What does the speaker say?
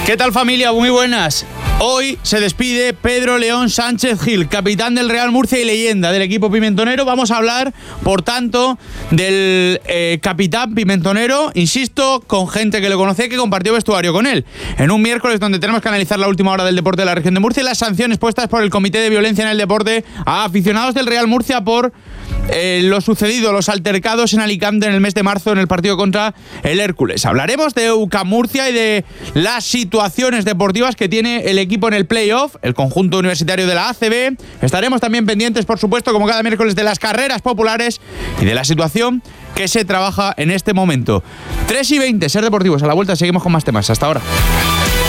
¿Qué tal, familia? Muy buenas. Hoy se despide Pedro León Sánchez Gil, capitán del Real Murcia y leyenda del equipo pimentonero. Vamos a hablar, por tanto, del capitán pimentonero, insisto, con gente que lo conoce, que compartió vestuario con él. En un miércoles donde tenemos que analizar la última hora del deporte de la región de Murcia y las sanciones puestas por el Comité de Violencia en el Deporte a aficionados del Real Murcia por lo sucedido, los altercados en Alicante en el mes de marzo en el partido contra el Hércules. Hablaremos de UCAM Murcia y de las situaciones deportivas que tiene el equipo en el playoff, el conjunto universitario de la ACB. Estaremos también pendientes, por supuesto, como cada miércoles, de las carreras populares y de la situación que se trabaja en este momento. 3:20, Ser Deportivos. A la vuelta seguimos con más temas. Hasta ahora.